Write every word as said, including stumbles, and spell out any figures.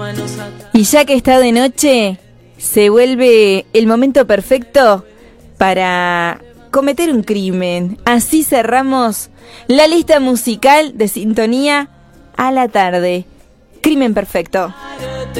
Y ya que está de noche, se vuelve el momento perfecto para cometer un crimen. Así cerramos la lista musical de Sintonía a la tarde. Crimen perfecto.